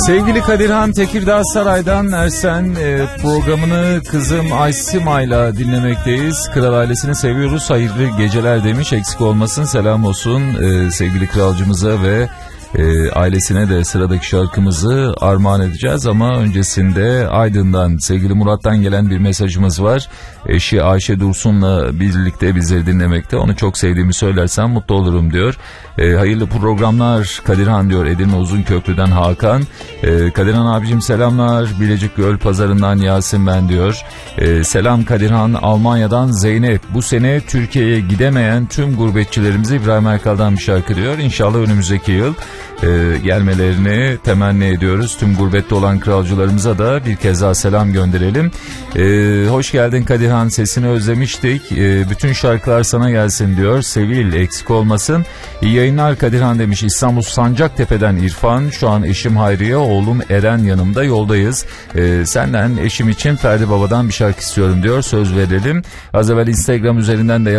Sevgili Kadirhan, Tekirdağ Saray'dan Ersen, programını kızım Aysima'yla dinlemekteyiz. Kral ailesini seviyoruz, hayırlı geceler demiş, eksik olmasın, selam olsun sevgili kralcımıza ve ailesine de sıradaki şarkımızı armağan edeceğiz. Ama öncesinde Aydın'dan, sevgili Murat'tan gelen bir mesajımız var. Eşi Ayşe Dursun'la birlikte bizleri dinlemekte. Onu çok sevdiğimi söylersem mutlu olurum diyor. Hayırlı programlar Kadirhan diyor Edirne Uzunköprü'den Hakan. Kadirhan abicim selamlar. Bilecik Göl Pazarı'ndan Yasin ben diyor. Selam Kadirhan. Almanya'dan Zeynep. Bu sene Türkiye'ye gidemeyen tüm gurbetçilerimize İbrahim Erkal'dan bir şarkı diyor. İnşallah önümüzdeki yıl gelmelerini temenni ediyoruz. Tüm gurbette olan kralcılarımıza da bir kez daha selam gönderelim. Hoş geldin Kadirhan, sesini özlemiştik. Bütün şarkılar sana gelsin diyor. Sevil, eksik olmasın. İyi yayınlar Kadirhan demiş. İstanbul Sancaktepe'den İrfan. Şu an eşim Hayriye, oğlum Eren yanımda, yoldayız. Senden eşim için Ferdi Baba'dan bir şarkı istiyorum diyor. Söz verelim. Az evvel Instagram üzerinden de